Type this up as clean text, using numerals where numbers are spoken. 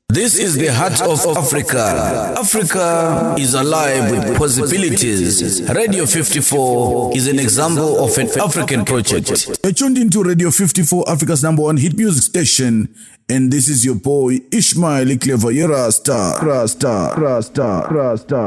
This is the heart of Africa. Africa is alive with possibilities. Radio 54 is an example of an African project. You're tuned into Radio 54, Africa's #1 hit music station. And this is your boy, Ishmael Clever. You're a star.